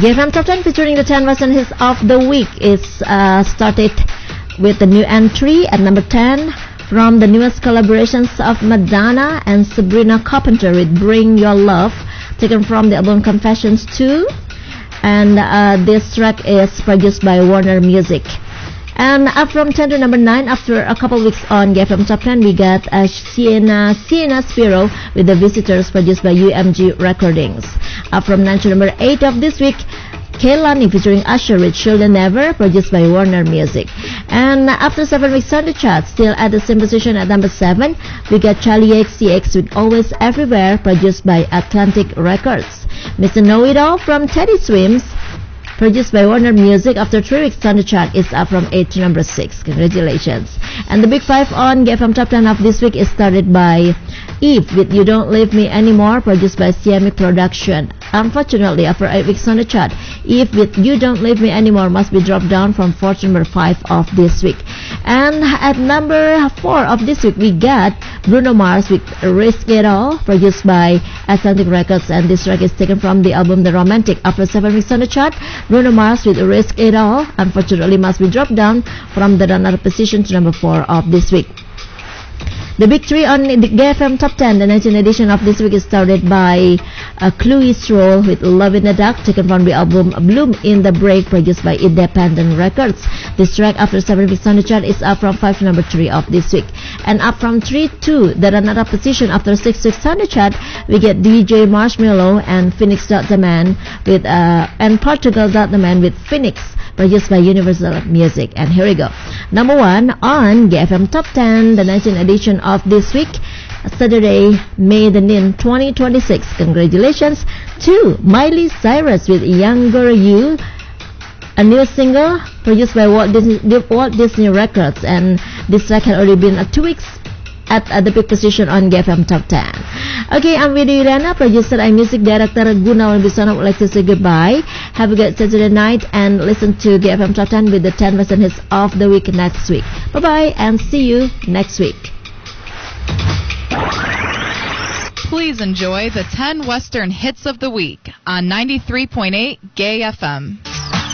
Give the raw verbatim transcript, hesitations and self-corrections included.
G F M Top ten featuring the ten Western hits of the week is uh, started with the new entry at number ten from the newest collaborations of Madonna and Sabrina Carpenter with Bring Your Love, taken from the album Confessions two, and uh, this track is produced by Warner Music. And up from ten to number nine, after a couple weeks on G F M Top ten, we got uh, Sienna, Sienna Spiro with The Visitors, produced by U M G Recordings. Up from nine to number eight of this week, Kehlani featuring Usher with Shoulda Never, produced by Warner Music. And after seven weeks on the chart, still at the same position at number seven, we got Charlie X C X with Always Everywhere, produced by Atlantic Records. Mister Know It All from Teddy Swims, produced by Warner Music, after three weeks on the chart, is up from eight to number six. Congratulations. And the big five on G F M Top ten of this week is started by Eve with You Don't Leave Me Anymore, produced by C M E Production. Unfortunately, after eight weeks on the chart, Eve with You Don't Leave Me Anymore must be dropped down from four to number five of this week. And at number four of this week, we got Bruno Mars with Risk It All, produced by Atlantic Records, and this track is taken from the album The Romantic. After seven weeks on the chart, Bruno Mars with Risk It All unfortunately must be dropped down from the runner position to number four of this week. The big three on the G F M Top ten, the nineteenth edition of this week, is started by uh, Chloe Stroll with Love in the Dark, taken from the album Bloom in the Break, produced by Independent Records. This track, after seven weeks on the chart, is up from five to number three of this week. And up from three to the runner-up position after six weeks on the chart, we get D J Marshmello and Phoenix the Man with uh, and Portugal the Man with Phoenix, produced by Universal Music. And here we go. Number one on G F M Top ten, the nineteenth edition of this week, Saturday, May the ninth, twenty twenty-six. Congratulations to Miley Cyrus with Younger You, a new single produced by Walt Disney, Walt Disney Records, and this track had already been uh, two weeks at, at the peak position on G F M Top ten. Okay, I'm Vidya Yulana, producer and music director Gunawan Biswana would like to say goodbye. Have a good Saturday night and listen to G F M Top ten with the ten Western hits of the week next week. Bye-bye and see you next week. Please enjoy the ten Western hits of the week on ninety-three point eight Gay F M.